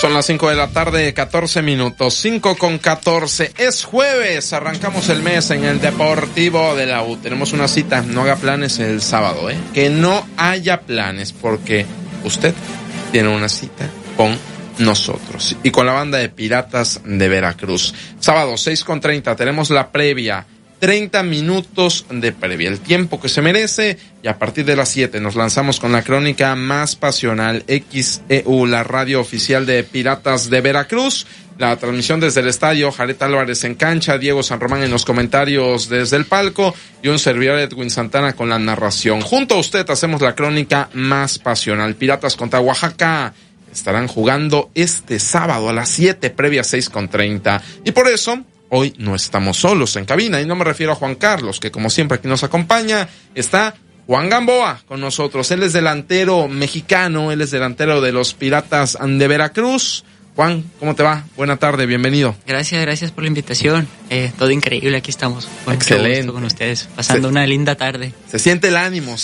Son las 5 de la tarde, 14 minutos, 5:14. Es jueves, arrancamos el mes en el Deportivo de la U. Tenemos una cita, no haga planes el sábado, que no haya planes, porque usted tiene una cita con nosotros y con la banda de Piratas de Veracruz. Sábado, 6:30, tenemos la previa. 30 minutos de previa, el tiempo que se merece, y a partir de las 7 nos lanzamos con la crónica más pasional, XEU, la radio oficial de Piratas de Veracruz, la transmisión desde el estadio, Jared Álvarez en cancha, Diego San Román en los comentarios desde el palco, y un servidor Edwin Santana con la narración. Junto a usted hacemos la crónica más pasional. Piratas contra Oaxaca estarán jugando este sábado a las 7, previa 6:30, y por eso hoy no estamos solos en cabina, y no me refiero a Juan Carlos, que como siempre aquí nos acompaña. Está Juan Gamboa con nosotros. Él es delantero mexicano, él es delantero de los Piratas de Veracruz. Juan, ¿cómo te va? Buena tarde, bienvenido. Gracias por la invitación. Todo increíble, aquí estamos. Excelente. Con ustedes, pasando una linda tarde. Se siente el ánimo,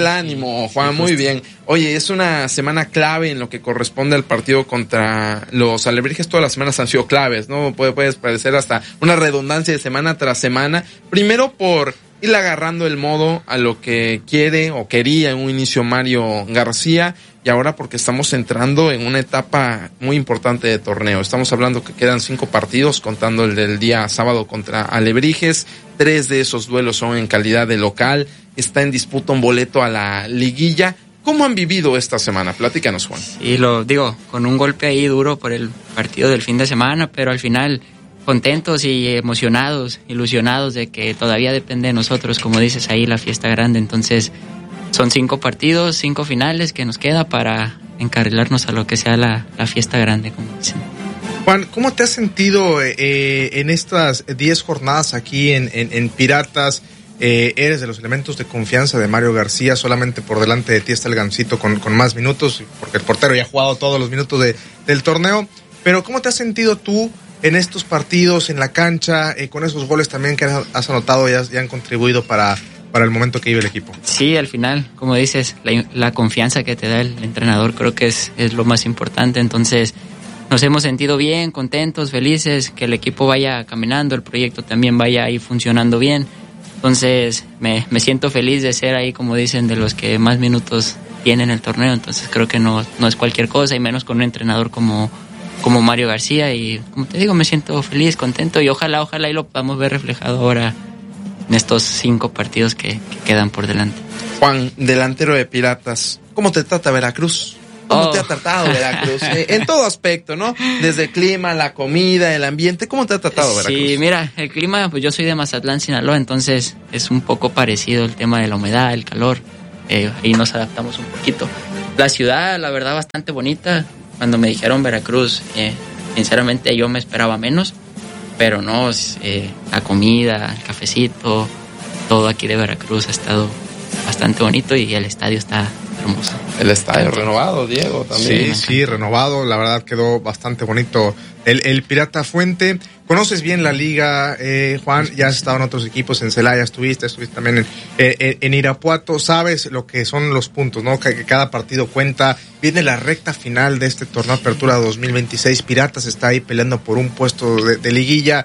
Juan, muy bien. Oye, es una semana clave en lo que corresponde al partido contra los Alebrijes. Todas las semanas han sido claves, ¿no? Puedes parecer hasta una redundancia de semana tras semana. Primero por ir agarrando el modo a lo que quiere o quería en un inicio Mario García, y ahora porque estamos entrando en una etapa muy importante de torneo. Estamos hablando que quedan 5 partidos, contando el del día sábado contra Alebrijes. 3 de esos duelos son en calidad de local. Está en disputa un boleto a la liguilla. ¿Cómo han vivido esta semana? Platícanos, Juan. Sí, lo digo, con un golpe ahí duro por el partido del fin de semana, pero al final contentos y emocionados, ilusionados de que todavía depende de nosotros, como dices ahí, la fiesta grande. Entonces son 5 partidos, 5 finales que nos queda para encarrilarnos a lo que sea la fiesta grande, como dicen. Juan, ¿cómo te has sentido en estas 10 jornadas aquí en Piratas? Eres de los elementos de confianza de Mario García, solamente por delante de ti está el Gansito con más minutos, porque el portero ya ha jugado todos los minutos del torneo. Pero ¿cómo te has sentido tú en estos partidos, en la cancha, con esos goles también que has anotado ya han contribuido para el momento que vive el equipo? Sí, al final, como dices, la confianza que te da el entrenador creo que es lo más importante. Entonces nos hemos sentido bien, contentos, felices, que el equipo vaya caminando, el proyecto también vaya ahí funcionando bien. Entonces me siento feliz de ser ahí, como dicen, de los que más minutos tienen el torneo. Entonces creo que no es cualquier cosa, y menos con un entrenador como Mario García, y como te digo, me siento feliz, contento, y ojalá y lo podamos ver reflejado ahora en estos 5 partidos que quedan por delante. Juan, delantero de Piratas, ¿cómo te trata Veracruz? ¿Cómo te ha tratado Veracruz? En todo aspecto, ¿no? Desde el clima, la comida, el ambiente, ¿cómo te ha tratado Veracruz? Sí, mira, el clima, pues yo soy de Mazatlán, Sinaloa, entonces es un poco parecido el tema de la humedad, el calor, ahí nos adaptamos un poquito. La ciudad, la verdad, bastante bonita. Cuando me dijeron Veracruz, sinceramente yo me esperaba menos, pero no, la comida, el cafecito, todo aquí de Veracruz ha estado bastante bonito, y el estadio está hermoso. El estadio renovado, Diego, también. Sí, renovado, la verdad quedó bastante bonito el Pirata Fuente. ¿Conoces bien la liga, Juan? Ya has estado en otros equipos, en Celaya estuviste también en Irapuato. Sabes lo que son los puntos, ¿no? Que cada partido cuenta. Viene la recta final de este torneo Apertura 2026. Piratas está ahí peleando por un puesto de liguilla.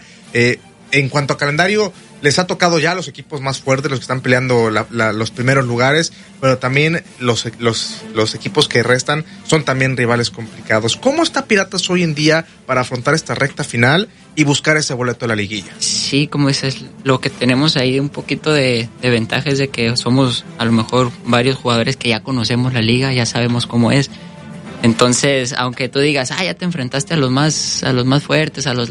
En cuanto a calendario, les ha tocado ya los equipos más fuertes, los que están peleando los primeros lugares, pero también los equipos que restan son también rivales complicados. ¿Cómo está Piratas hoy en día para afrontar esta recta final y buscar ese boleto de la liguilla? Sí, como dices, lo que tenemos ahí un poquito de ventaja es de que somos a lo mejor varios jugadores que ya conocemos la liga, ya sabemos cómo es. Entonces, aunque tú digas, ya te enfrentaste a los más fuertes, a los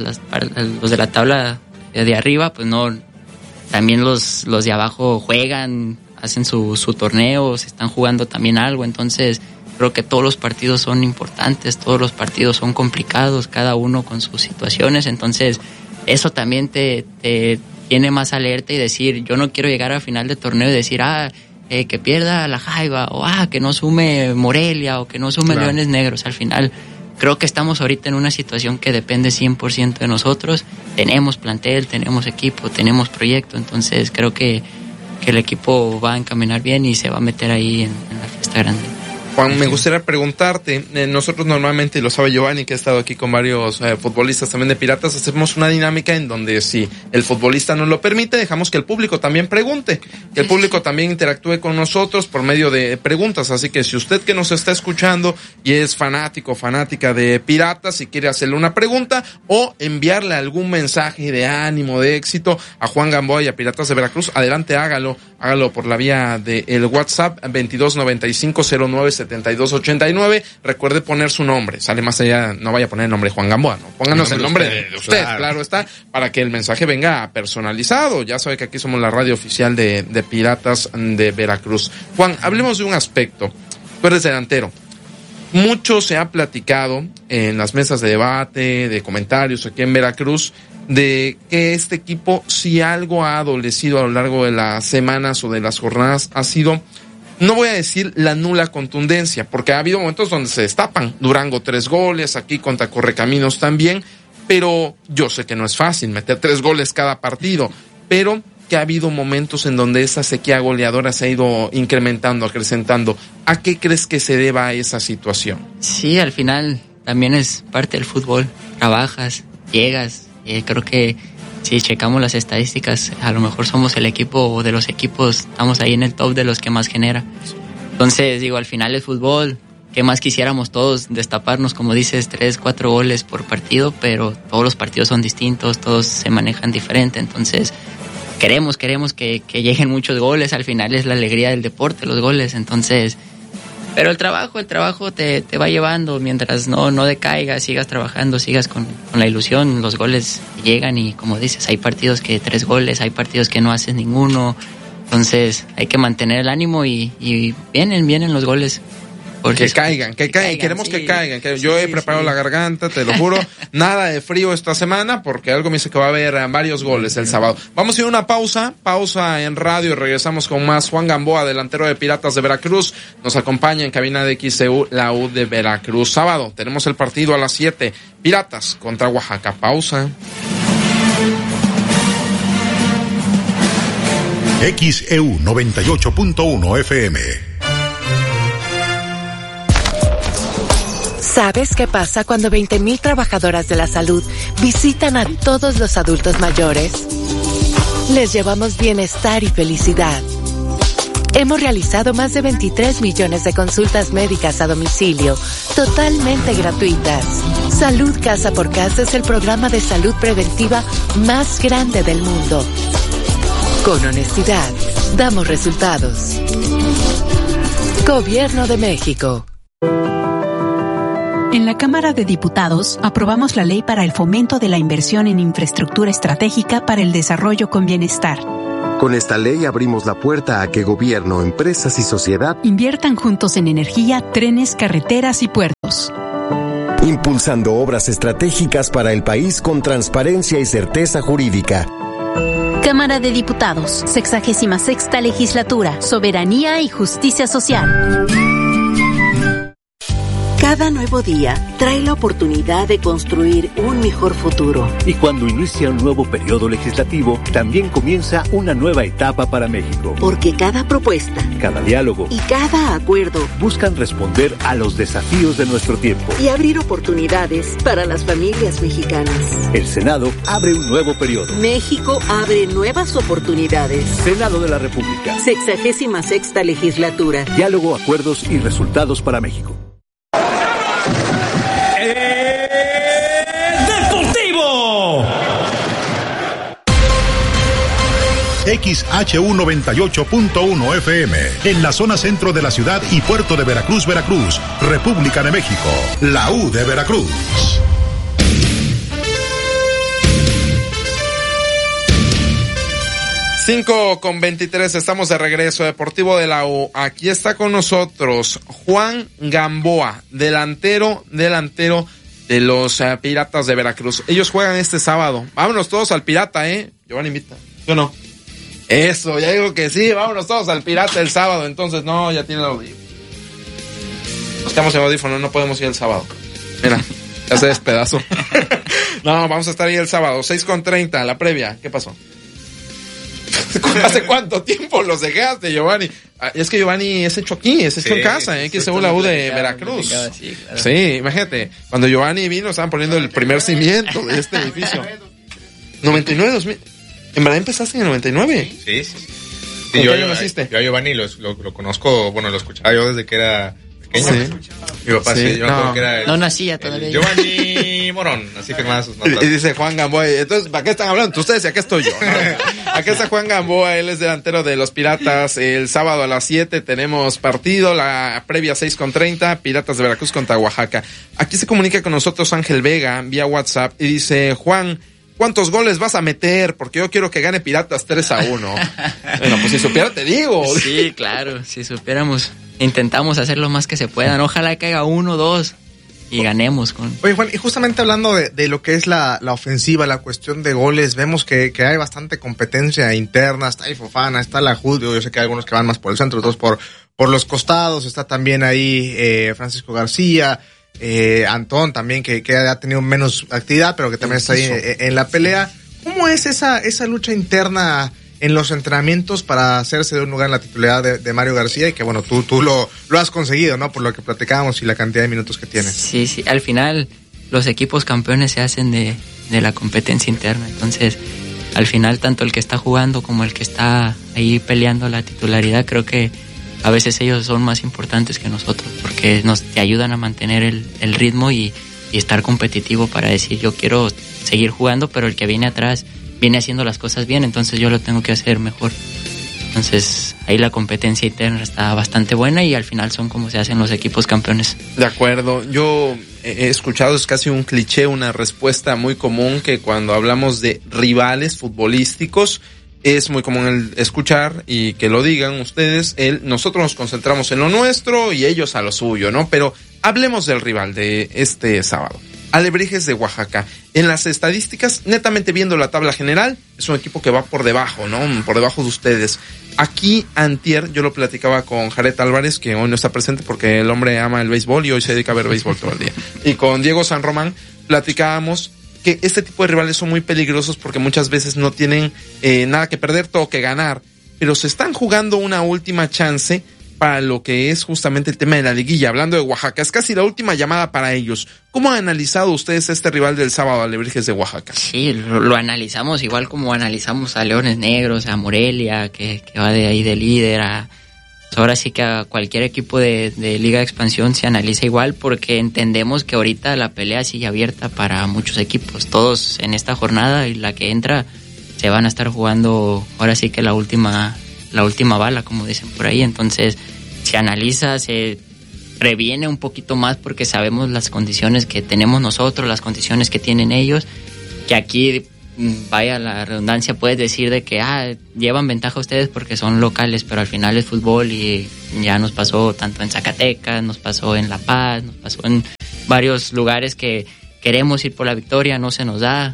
de la tabla de arriba, pues no. También los de abajo juegan, hacen su torneo, se están jugando también algo. Entonces creo que todos los partidos son importantes, todos los partidos son complicados, cada uno con sus situaciones. Entonces eso también te tiene más alerta, y decir, yo no quiero llegar a final de torneo y decir, que pierda la Jaiba, o que no sume Morelia, o que no sume Leones Negros. Al final creo que estamos ahorita en una situación que depende 100% de nosotros. Tenemos plantel, tenemos equipo, tenemos proyecto, entonces creo que el equipo va a encaminar bien y se va a meter ahí en la fiesta grande. Juan, me gustaría preguntarte, nosotros normalmente, lo sabe Giovanni, que ha estado aquí con varios futbolistas también de Piratas, hacemos una dinámica en donde si el futbolista nos lo permite, dejamos que el público también pregunte, que el público también interactúe con nosotros por medio de preguntas, así que si usted que nos está escuchando y es fanática de Piratas, si quiere hacerle una pregunta o enviarle algún mensaje de ánimo, de éxito a Juan Gamboa y a Piratas de Veracruz, adelante, hágalo por la vía del WhatsApp 2295097289. Recuerde poner su nombre, sale más allá, no vaya a poner el nombre de Juan Gamboa, no, pónganos el nombre de usted, claro está, para que el mensaje venga personalizado. Ya sabe que aquí somos la radio oficial de Piratas de Veracruz. Juan, hablemos de un aspecto. Tú eres delantero. Mucho se ha platicado en las mesas de debate, de comentarios aquí en Veracruz, de que este equipo, si algo ha adolecido a lo largo de las semanas o de las jornadas, ha sido, no voy a decir la nula contundencia, porque ha habido momentos donde se destapan. Durango 3 goles, aquí contra Correcaminos también, pero yo sé que no es fácil meter 3 goles cada partido, pero que ha habido momentos en donde esa sequía goleadora se ha ido incrementando, acrecentando. ¿A qué crees que se deba esa situación? Sí, al final también es parte del fútbol. Trabajas, llegas. Creo que si checamos las estadísticas, a lo mejor somos el equipo de los equipos, estamos ahí en el top de los que más genera. Entonces, digo, al final es fútbol. ¿Qué más quisiéramos todos destaparnos, como dices, 3, 4 goles por partido? Pero todos los partidos son distintos, todos se manejan diferente. Entonces, queremos que lleguen muchos goles. Al final es la alegría del deporte, los goles. Entonces, pero el trabajo te va llevando mientras no decaigas, sigas trabajando, sigas con la ilusión. Los goles llegan y, como dices, hay partidos que 3 goles, hay partidos que no haces ninguno. Entonces hay que mantener el ánimo y vienen los goles. Que caigan, queremos sí, que caigan. Yo he preparado la garganta, te lo juro. Nada de frío esta semana, porque algo me dice que va a haber varios goles el sábado. Vamos a ir a una pausa en radio, y regresamos con más. Juan Gamboa, delantero de Piratas de Veracruz, nos acompaña en cabina de XCU, la U de Veracruz. Sábado tenemos el partido a las 7, Piratas contra Oaxaca. Pausa. XEU 98.1 FM. ¿Sabes qué pasa cuando 20,000 trabajadoras de la salud visitan a todos los adultos mayores? Les llevamos bienestar y felicidad. Hemos realizado más de 23 millones de consultas médicas a domicilio, totalmente gratuitas. Salud Casa por Casa es el programa de salud preventiva más grande del mundo. Con honestidad, damos resultados. Gobierno de México. En la Cámara de Diputados aprobamos la ley para el fomento de la inversión en infraestructura estratégica para el desarrollo con bienestar. Con esta ley abrimos la puerta a que gobierno, empresas y sociedad inviertan juntos en energía, trenes, carreteras y puertos. Impulsando obras estratégicas para el país con transparencia y certeza jurídica. Cámara de Diputados, 66ª Legislatura, Soberanía y Justicia Social. Cada nuevo día trae la oportunidad de construir un mejor futuro. Y cuando inicia un nuevo periodo legislativo, también comienza una nueva etapa para México. Porque cada propuesta, cada diálogo y cada acuerdo buscan responder a los desafíos de nuestro tiempo y abrir oportunidades para las familias mexicanas. El Senado abre un nuevo periodo. México abre nuevas oportunidades. Senado de la República. 66ª Legislatura. Diálogo, acuerdos y resultados para México. ¡Deportivo! XHU 98.1 FM, en la zona centro de la ciudad y puerto de Veracruz, República de México, la U de Veracruz. Cinco con 23, estamos de regreso, Deportivo de la U. Aquí está con nosotros Juan Gamboa, delantero de los Piratas de Veracruz. Ellos juegan este sábado. Vámonos todos al Pirata, Giovanni invita. ¿Yo no? Eso, ya digo que sí, vámonos todos al Pirata el sábado. Entonces, no, ya tiene el audífono. Nos quedamos en audífono, no podemos ir el sábado. Mira, ya se despedazo. No, vamos a estar ahí el sábado, 6:30, la previa. ¿Qué pasó? ¿Hace cuánto tiempo los dejaste, Giovanni? Es que Giovanni es hecho aquí, es hecho en casa, que es según la U de Veracruz. Sí, claro. Sí, imagínate, cuando Giovanni vino estaban poniendo el primer cimiento de este edificio. 99, 2000. ¿En verdad empezaste en el 99? Sí. ¿Con qué año naciste? Yo a Giovanni lo conozco, bueno, lo escuchaba yo desde que era pequeño. Sí. Mi papá sí, yo me acuerdo que era no nacía todavía. Giovanni Morón, así firmaba sus notas. Y dice Juan Gamboa, entonces, ¿para qué están hablando ustedes y acá estoy yo? ¿No? Acá está Juan Gamboa, él es delantero de los Piratas. El sábado a las 7 tenemos partido, la previa 6:30, Piratas de Veracruz contra Oaxaca. Aquí se comunica con nosotros Ángel Vega vía WhatsApp y dice, Juan, ¿cuántos goles vas a meter? Porque yo quiero que gane Piratas 3-1. Bueno, pues si supiera te digo. Sí, claro, si supiéramos. Intentamos hacer lo más que se puedan. Ojalá que haga 1, 2 y ganemos. Oye, Juan, y justamente hablando de lo que es la ofensiva, la cuestión de goles, vemos que hay bastante competencia interna. Está ahí Fofana, está la Julio. Yo sé que hay algunos que van más por el centro, otros por los costados. Está también ahí Francisco García. Antón también, que ha tenido menos actividad, pero que también está ahí en la pelea. ¿Cómo es esa lucha interna en los entrenamientos para hacerse de un lugar en la titularidad de Mario García? Y que bueno, tú lo has conseguido, ¿no? Por lo que platicábamos y la cantidad de minutos que tienes. Sí, al final los equipos campeones se hacen de la competencia interna. Entonces, al final, tanto el que está jugando como el que está ahí peleando la titularidad, creo que a veces ellos son más importantes que nosotros, porque te ayudan a mantener el ritmo y estar competitivo para decir, yo quiero seguir jugando, pero el que viene atrás viene haciendo las cosas bien, entonces yo lo tengo que hacer mejor. Entonces ahí la competencia interna está bastante buena y al final son como se hacen los equipos campeones. De acuerdo, yo he escuchado, es casi un cliché, una respuesta muy común, que cuando hablamos de rivales futbolísticos es muy común el escuchar y que lo digan ustedes, nosotros nos concentramos en lo nuestro y ellos a lo suyo, ¿no? Pero hablemos del rival de este sábado. Alebrijes de Oaxaca. En las estadísticas, netamente viendo la tabla general, es un equipo que va por debajo, ¿no? Por debajo de ustedes. Aquí, antier, yo lo platicaba con Jared Álvarez, que hoy no está presente porque el hombre ama el béisbol y hoy se dedica a ver béisbol todo el día. Y con Diego San Román platicábamos que este tipo de rivales son muy peligrosos porque muchas veces no tienen nada que perder, todo que ganar, pero se están jugando una última chance para lo que es justamente el tema de la liguilla. Hablando de Oaxaca, es casi la última llamada para ellos. ¿Cómo han analizado ustedes este rival del sábado, Alebrijes de Oaxaca? Sí, lo analizamos igual como analizamos a Leones Negros, a Morelia, que va de ahí de líder, ahora sí que a cualquier equipo de Liga de Expansión se analiza igual, porque entendemos que ahorita la pelea sigue abierta para muchos equipos. Todos en esta jornada y la que entra se van a estar jugando ahora sí que la última bala, como dicen por ahí. Entonces se analiza, se previene un poquito más porque sabemos las condiciones que tenemos nosotros, las condiciones que tienen ellos, que aquí, vaya la redundancia, puedes decir de que llevan ventaja ustedes porque son locales, pero al final es fútbol y ya nos pasó tanto en Zacatecas, nos pasó en La Paz, nos pasó en varios lugares que queremos ir por la victoria, no se nos da,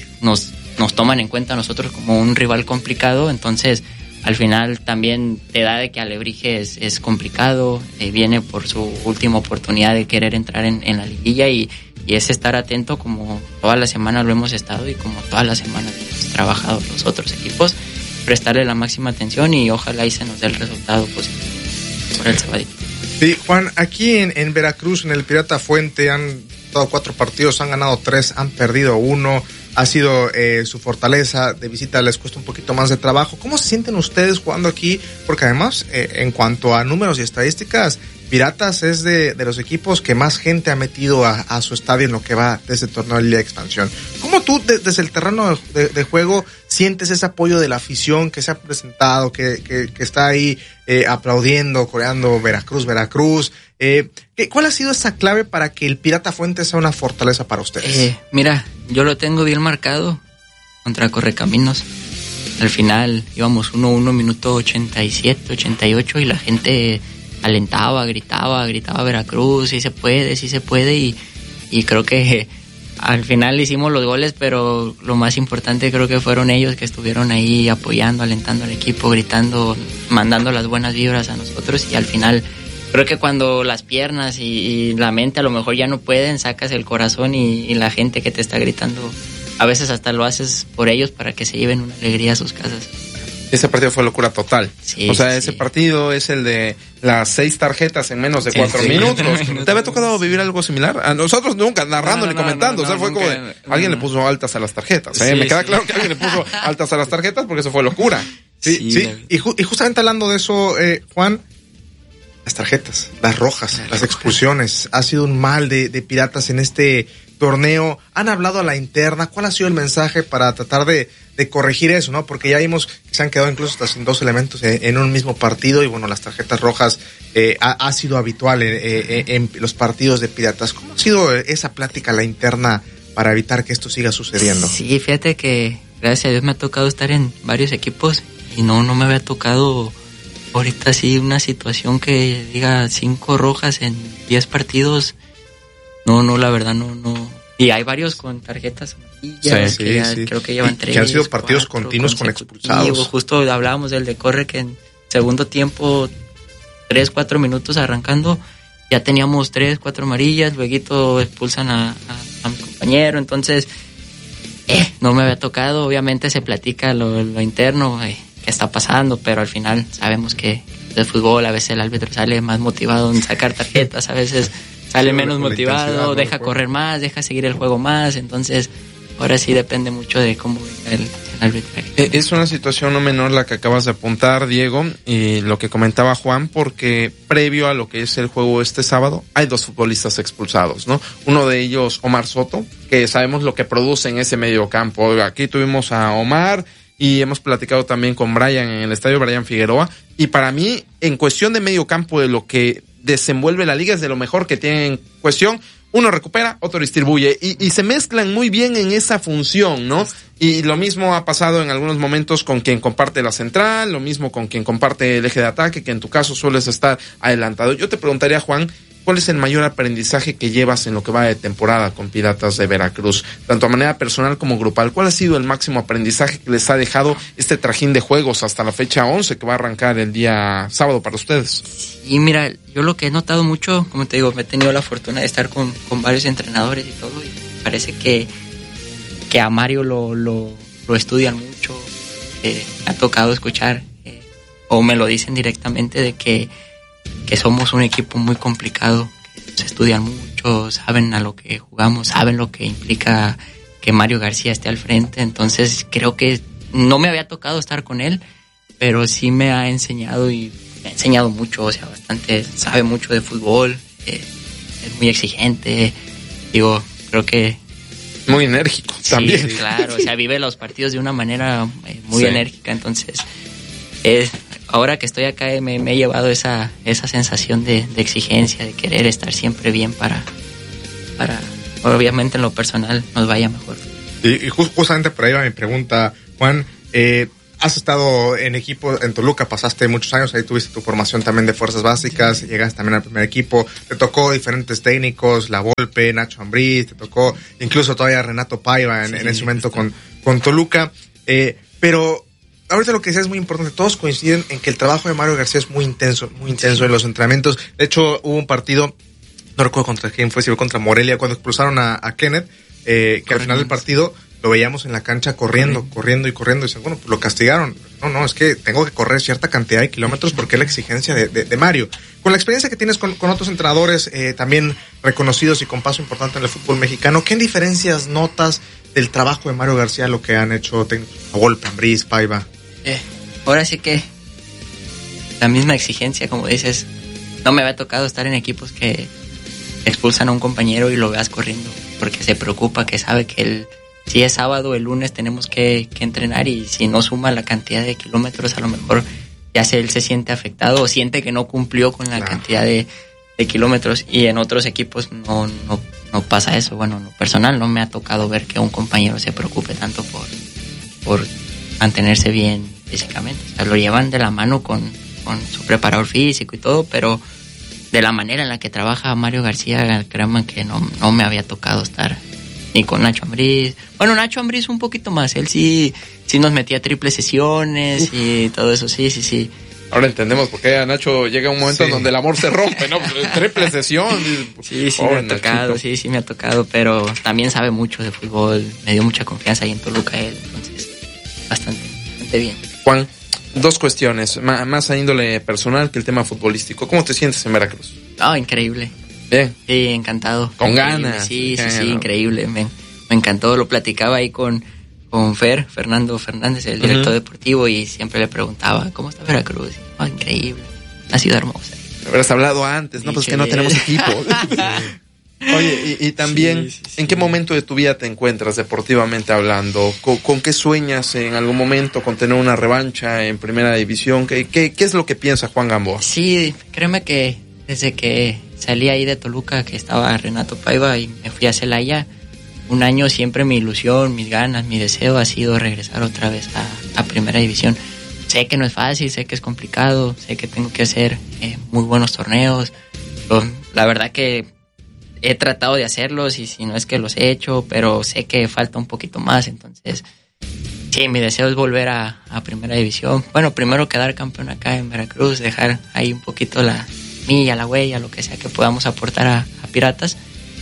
nos toman en cuenta a nosotros como un rival complicado. Entonces al final también te da de que Alebrijes es complicado, viene por su última oportunidad de querer entrar en la liguilla y es estar atento, como toda la semana lo hemos estado y como toda la semana hemos trabajado los otros equipos, prestarle la máxima atención y ojalá y se nos dé el resultado positivo por el sabadito. Sí, Juan, aquí en Veracruz, en el Pirata Fuente, han dado 4 partidos, han ganado 3, han perdido 1. Ha sido su fortaleza. De visita les cuesta un poquito más de trabajo. ¿Cómo se sienten ustedes jugando aquí? Porque además, en cuanto a números y estadísticas, Piratas es de los equipos que más gente ha metido a su estadio en lo que va desde el torneo de Liga de Expansión. ¿Cómo tú, desde el terreno de juego, sientes ese apoyo de la afición que se ha presentado, que está ahí aplaudiendo, coreando Veracruz? ¿Cuál ha sido esa clave para que el Pirata Fuente sea una fortaleza para ustedes? Mira, yo lo tengo bien marcado contra Correcaminos. Al final íbamos 1-1, minuto 87, 88 y la gente alentaba, gritaba Veracruz, sí se puede y creo que al final hicimos los goles, pero lo más importante creo que fueron ellos que estuvieron ahí apoyando, alentando al equipo, gritando, mandando las buenas vibras a nosotros y al final creo que cuando las piernas y la mente a lo mejor ya no pueden, sacas el corazón y la gente que te está gritando, a veces hasta lo haces por ellos para que se lleven una alegría a sus casas. Ese partido fue locura total. Sí, o sea, ese partido es el de las 6 tarjetas en menos de 4 minutos. ¿Te había tocado vivir algo similar? A nosotros nunca, narrando ni comentando. O sea, fue nunca, como de, alguien le puso altas a las tarjetas. Me queda claro que alguien le puso altas a las tarjetas porque eso fue locura. Sí. Y justamente hablando de eso, Juan, las tarjetas, las rojas, las expulsiones, ha sido un mal de Piratas en este torneo. ¿Han hablado a la interna? ¿Cuál ha sido el mensaje para tratar de corregir eso, no? Porque ya vimos que se han quedado incluso hasta sin 2 elementos en un mismo partido y bueno, las tarjetas rojas ha sido habitual en los partidos de Piratas. ¿Cómo ha sido esa plática a la interna para evitar que esto siga sucediendo? Sí, fíjate que gracias a Dios me ha tocado estar en varios equipos y no me había tocado ahorita sí una situación que diga 5 rojas en 10 partidos. No, la verdad no. Y hay varios con tarjetas amarillas, creo que llevan 3. Que han sido partidos continuos con expulsados. Justo hablábamos del de Corre, que en segundo tiempo, 3-4 minutos arrancando, ya teníamos 3-4 amarillas, luego expulsan a mi compañero, entonces no me había tocado. Obviamente se platica lo interno, qué está pasando, pero al final sabemos que de fútbol a veces el árbitro sale más motivado en sacar tarjetas, a veces sale menos motivado, deja correr más, deja seguir el juego más, entonces ahora sí depende mucho de cómo venga el arbitraje. Es una situación no menor la que acabas de apuntar, Diego, y lo que comentaba Juan, porque previo a lo que es el juego este sábado, hay 2 futbolistas expulsados, ¿no? Uno de ellos, Omar Soto, que sabemos lo que produce en ese medio campo. Aquí tuvimos a Omar y hemos platicado también con Brian en el estadio, Brian Figueroa, y para mí, en cuestión de medio campo, de lo que desenvuelve la liga, es de lo mejor que tiene en cuestión. Uno recupera, otro distribuye y se mezclan muy bien en esa función, ¿no? Y lo mismo ha pasado en algunos momentos con quien comparte la central, lo mismo con quien comparte el eje de ataque, que en tu caso sueles estar adelantado. Yo te preguntaría, Juan, ¿cuál es el mayor aprendizaje que llevas en lo que va de temporada con Piratas de Veracruz? Tanto a manera personal como grupal. ¿Cuál ha sido el máximo aprendizaje que les ha dejado este trajín de juegos hasta la fecha 11 que va a arrancar el día sábado para ustedes? Y mira, yo lo que he notado mucho, como te digo, me he tenido la fortuna de estar con varios entrenadores y todo, y parece que a Mario lo estudian mucho. Me ha tocado escuchar, o me lo dicen directamente, de que somos un equipo muy complicado, que se estudian mucho, saben a lo que jugamos, saben lo que implica que Mario García esté al frente. Entonces creo que no me había tocado estar con él, pero sí me ha enseñado y me ha enseñado mucho, o sea, bastante, sabe mucho de fútbol, es muy exigente, digo, creo que... Muy enérgico también. Sí, claro, o sea, vive los partidos de una manera muy enérgica, entonces... ahora que estoy acá me he llevado esa sensación de exigencia, de querer estar siempre bien para obviamente en lo personal nos vaya mejor. Y justamente por ahí va mi pregunta, Juan. Has estado en equipo en Toluca, pasaste muchos años, ahí tuviste tu formación también de fuerzas básicas, llegaste también al primer equipo, te tocó diferentes técnicos, La Volpe, Nacho Ambriz, te tocó incluso todavía Renato Paiva en ese momento con Toluca, pero ahorita lo que decía es muy importante, todos coinciden en que el trabajo de Mario García es muy intenso en los entrenamientos. De hecho, hubo un partido, no recuerdo contra quién fue, si fue contra Morelia, cuando expulsaron a Kenneth, que al final del partido lo veíamos en la cancha corriendo, y dicen, bueno, pues lo castigaron. No, es que tengo que correr cierta cantidad de kilómetros porque es la exigencia de Mario. Con la experiencia que tienes con otros entrenadores también reconocidos y con paso importante en el fútbol mexicano, ¿qué diferencias notas del trabajo de Mario García, lo que han hecho a Volpe, Ambriz, Paiva? Ahora sí que la misma exigencia, como dices, no me había tocado estar en equipos que expulsan a un compañero y lo veas corriendo, porque se preocupa, que sabe que si es sábado, el lunes tenemos que entrenar, y si no suma la cantidad de kilómetros, a lo mejor ya él se siente afectado o siente que no cumplió con la cantidad de kilómetros, y en otros equipos no pasa eso. Bueno, en lo personal no me ha tocado ver que un compañero se preocupe tanto por mantenerse bien físicamente. O sea, lo llevan de la mano con su preparador físico y todo, pero de la manera en la que trabaja Mario García, créanme que no me había tocado estar ni con Nacho Ambriz. Bueno, Nacho Ambriz un poquito más, él sí nos metía triples sesiones y todo eso, sí. Ahora entendemos por qué a Nacho llega un momento en donde el amor se rompe, ¿no? Triple sesión. Sí, me ha tocado, sí, me ha tocado, pero también sabe mucho de fútbol, me dio mucha confianza ahí en Toluca él, entonces bastante bien. Juan, Dos cuestiones, más a índole personal que el tema futbolístico. ¿Cómo te sientes en Veracruz? No, increíble. Bien. Sí, encantado. Con increíble. ganas. Sí, increíble. Me encantó. Lo platicaba ahí con Fernando Fernández, el director deportivo, y siempre le preguntaba, ¿cómo está Veracruz? Oh, increíble. Una ciudad hermosa. Habrás hablado antes, ¿no? Pues que no tenemos equipo. Oye, y también, ¿en qué momento de tu vida te encuentras deportivamente hablando? ¿Con qué sueñas en algún momento con tener una revancha en primera división? ¿Qué es lo que piensa Juan Gamboa? Sí, créeme que desde que salí ahí de Toluca, que estaba Renato Paiva, y me fui a Celaya, un año siempre mi ilusión, mis ganas, mi deseo ha sido regresar otra vez a primera división. Sé que no es fácil, sé que es complicado, sé que tengo que hacer muy buenos torneos. La verdad que he tratado de hacerlos y si no es que los he hecho, pero sé que falta un poquito más. Entonces, sí, mi deseo es volver a primera división. Bueno, primero quedar campeón acá en Veracruz, dejar ahí un poquito la milla, la huella, lo que sea que podamos aportar a Piratas.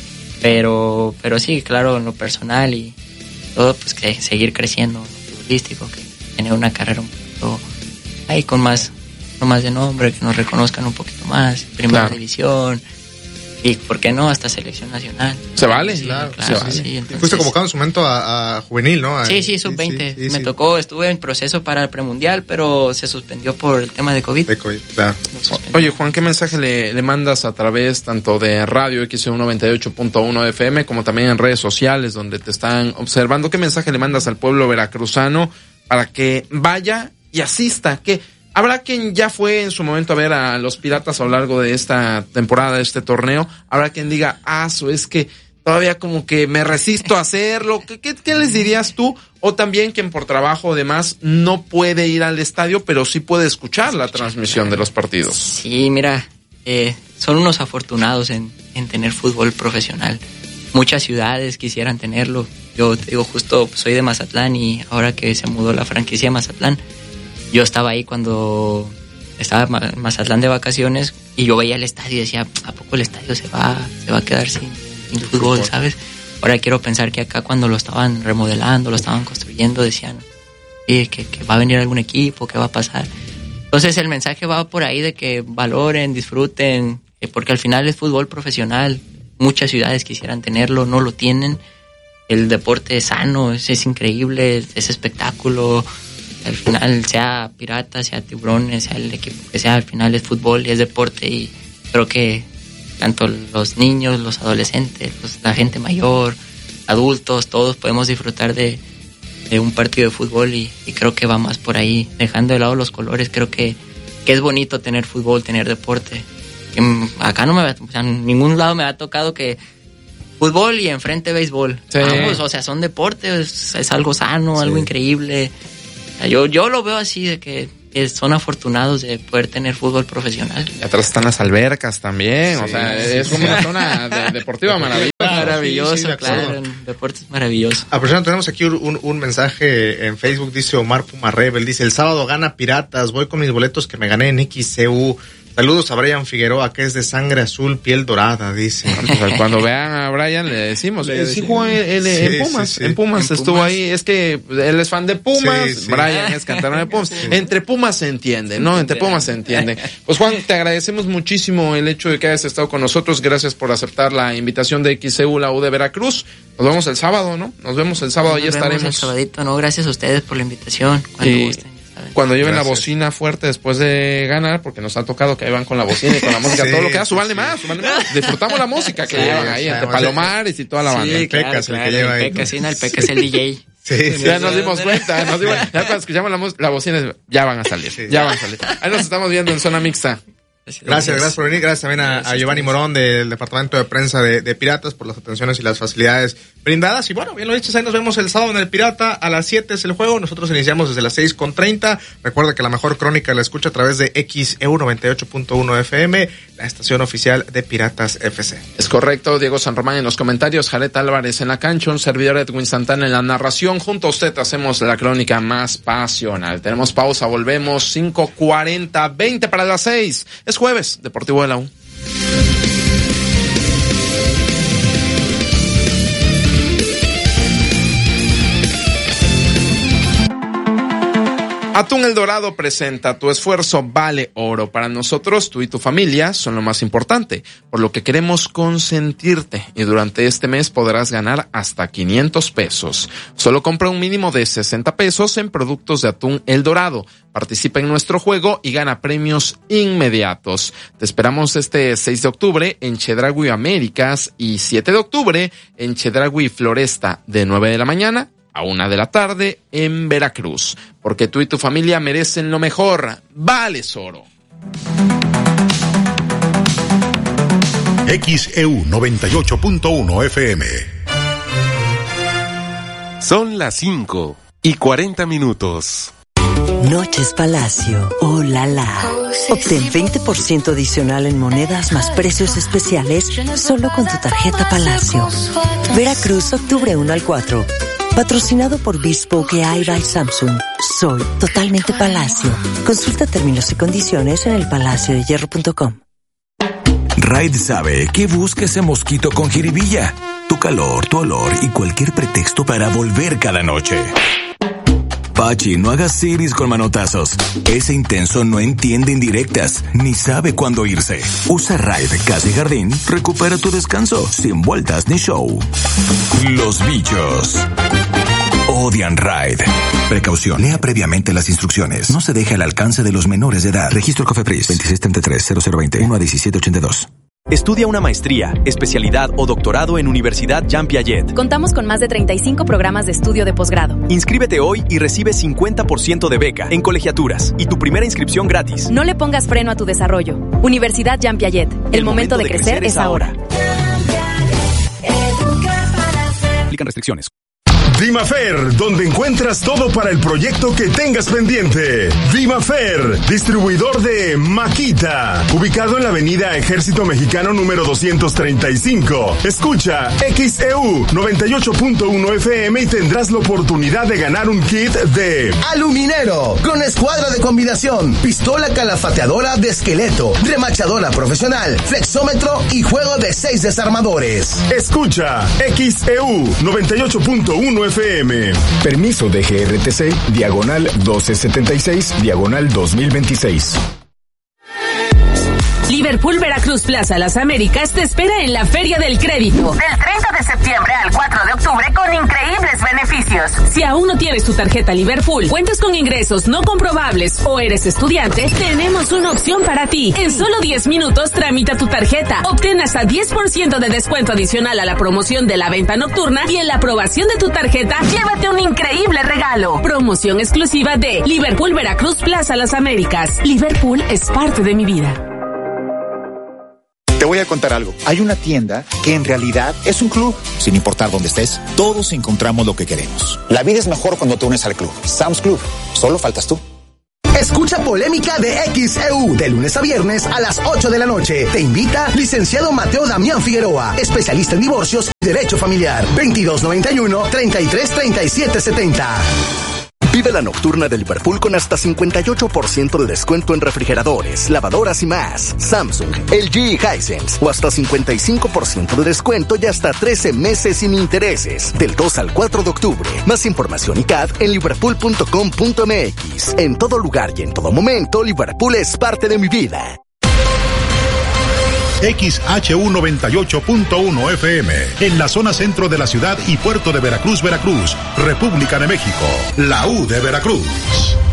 Pero sí, claro, en lo personal y todo, pues que seguir creciendo en lo futbolístico, que tener una carrera un poquito ahí con más de nombre, que nos reconozcan un poquito más, primera división. Y, ¿por qué no? Hasta selección nacional. ¿Se vale? Sí, claro. Se vale. Sí. Entonces, fuiste convocado en su momento a juvenil, ¿no? Sí, sub-20. Me tocó, estuve en proceso para el premundial, pero se suspendió por el tema de COVID. Claro. Oye, Juan, ¿qué mensaje le mandas a través tanto de Radio XEU 98.1 FM como también en redes sociales donde te están observando? ¿Qué mensaje le mandas al pueblo veracruzano para que vaya y asista? ¿Qué? Habrá quien ya fue en su momento a ver a los Piratas a lo largo de esta temporada, de este torneo. Habrá quien diga, es que todavía como que me resisto a hacerlo. ¿Qué les dirías tú? O también quien por trabajo o demás no puede ir al estadio, pero sí puede escuchar la transmisión de los partidos. Sí, mira, son unos afortunados en tener fútbol profesional. Muchas ciudades quisieran tenerlo. Yo te digo, justo soy de Mazatlán y ahora que se mudó la franquicia a Mazatlán, yo estaba ahí cuando estaba en Mazatlán de vacaciones y yo veía el estadio y decía, ¿a poco el estadio se va a quedar sin fútbol, sabes? Ahora quiero pensar que acá cuando lo estaban remodelando, lo estaban construyendo, decían, que va a venir algún equipo, ¿qué va a pasar? Entonces el mensaje va por ahí de que valoren, disfruten, porque al final es fútbol profesional. Muchas ciudades quisieran tenerlo, no lo tienen. El deporte es sano, es increíble, es espectáculo. Al final, sea Piratas, sea Tiburones, sea el equipo que sea, al final es fútbol y es deporte, y creo que tanto los niños, los adolescentes, la gente mayor, adultos, todos podemos disfrutar de un partido de fútbol y creo que va más por ahí, dejando de lado los colores. Creo que es bonito tener fútbol, tener deporte. Acá en ningún lado me ha tocado que fútbol y enfrente béisbol. Sí. Ambos, o sea, son deportes, es algo sano, algo increíble. Yo lo veo así, de que son afortunados de poder tener fútbol profesional. Y atrás están las albercas también, o sea, es como una zona deportiva maravillosa. Maravilloso, claro, deporte es maravilloso. Aprovechando, tenemos aquí un mensaje en Facebook, dice Omar Puma Rebel, dice, el sábado gana Piratas, voy con mis boletos que me gané en XCU. Saludos a Brian Figueroa, que es de sangre azul, piel dorada, dice. Cuando vean a Brian le decimos, sí jugó en Pumas, sí. En Pumas estuvo ahí. Es que él es fan de Pumas, Brian es canterano de Pumas. Entre Pumas se entiende, ¿no? Entre Pumas se entiende. Pues Juan, te agradecemos muchísimo el hecho de que hayas estado con nosotros. Gracias por aceptar la invitación de XCU, la U de Veracruz. Nos vemos el sábado, ¿no? Nos vemos el sábado, ya estaremos. El sabadito, ¿no? Gracias a ustedes por la invitación. Cuando gusten. Cuando lleven la bocina fuerte después de ganar, porque nos ha tocado que ahí van con la bocina y con la música, todo lo que da, súbanle más. Disfrutamos la música que llevan ahí, entre Palomares y toda la banda. El Pecas, el que lleva ahí. El Pecas es el DJ. Sí, ya nos dimos cuenta, ya cuando escuchamos la bocina, ya van a salir, Ahí nos estamos viendo en Zona Mixta. Gracias por venir. Gracias también a Giovanni Morón del Departamento de Prensa de Piratas por las atenciones y las facilidades brindadas. Y bueno, bien lo dicho, ahí nos vemos el sábado en el Pirata. A las 7 es el juego. Nosotros iniciamos desde las 6:30. Recuerda que la mejor crónica la escucha a través de XEU 98.1 FM, la estación oficial de Piratas FC. Es correcto, Diego San Román en los comentarios, Jared Álvarez en la cancha, un servidor Edwin Santana en la narración. Junto a usted hacemos la crónica más pasional. Tenemos pausa, volvemos 5:40, 20 para las 6. Es jueves, Deportivo de la U. Atún El Dorado presenta Tu esfuerzo vale oro. Para nosotros, tú y tu familia son lo más importante, por lo que queremos consentirte y durante este mes podrás ganar hasta 500 pesos. Solo compra un mínimo de 60 pesos en productos de Atún El Dorado. Participa en nuestro juego y gana premios inmediatos. Te esperamos este 6 de octubre en Chedraui Américas y 7 de octubre en Chedraui Floresta de 9 de la mañana a 1 de la tarde en Veracruz. Porque tú y tu familia merecen lo mejor. ¡Vales oro! XEU 98.1 FM. Son las 5:40. Noches Palacio, oh la la. Obtén 20% adicional en monedas más precios especiales solo con tu tarjeta Palacio. Veracruz, octubre 1 al 4. Patrocinado por Bespoke AI by Samsung. Soy totalmente Palacio. Consulta términos y condiciones en elpalaciodehierro.com. Raid sabe que busca ese mosquito con jiribilla. Tu calor, tu olor y cualquier pretexto para volver cada noche. Pachi, no hagas series con manotazos. Ese intenso no entiende indirectas, ni sabe cuándo irse. Usa Raid Casa y Jardín, recupera tu descanso, sin vueltas ni show. Los bichos odian Raid. Precaución, lea previamente las instrucciones. No se deje al alcance de los menores de edad. Registro COFEPRIS 2633-0020 1-1782. Estudia una maestría, especialidad o doctorado en Universidad Jean Piaget. Contamos con más de 35 programas de estudio de posgrado. Inscríbete hoy y recibe 50% de beca en colegiaturas y tu primera inscripción gratis. No le pongas freno a tu desarrollo. Universidad Jean Piaget. El momento de crecer es ahora. Aplican restricciones. Dimafer, donde encuentras todo para el proyecto que tengas pendiente. Dimafer, distribuidor de Makita, ubicado en la avenida Ejército Mexicano número 235. Escucha XEU 98.1 FM y tendrás la oportunidad de ganar un kit de aluminero, con escuadra de combinación, pistola calafateadora de esqueleto, remachadora profesional, flexómetro y juego de 6 desarmadores. Escucha XEU 98.1 FM. Permiso de GRTC, diagonal 1276, diagonal 2026. Liverpool Veracruz Plaza Las Américas te espera en la Feria del Crédito. Del 30 de septiembre al 4 de octubre con increíbles beneficios. Si aún no tienes tu tarjeta Liverpool, cuentas con ingresos no comprobables o eres estudiante, tenemos una opción para ti. En solo 10 minutos tramita tu tarjeta. Obtén hasta 10% de descuento adicional a la promoción de la venta nocturna y en la aprobación de tu tarjeta, llévate un increíble regalo. Promoción exclusiva de Liverpool Veracruz Plaza Las Américas. Liverpool es parte de mi vida. Te voy a contar algo. Hay una tienda que en realidad es un club. Sin importar dónde estés, todos encontramos lo que queremos. La vida es mejor cuando te unes al club. Sam's Club. Solo faltas tú. Escucha Polémica de XEU de lunes a viernes a las 8 de la noche. Te invita licenciado Mateo Damián Figueroa, especialista en divorcios y derecho familiar. 2291-333770. Vive la nocturna de Liverpool con hasta 58% de descuento en refrigeradores, lavadoras y más. Samsung, LG y Hisense. O hasta 55% de descuento y hasta 13 meses sin intereses. Del 2 al 4 de octubre. Más información y CAD en liverpool.com.mx. En todo lugar y en todo momento, Liverpool es parte de mi vida. XHU 98.1 FM, en la zona centro de la ciudad y puerto de Veracruz, Veracruz, República de México, la U de Veracruz.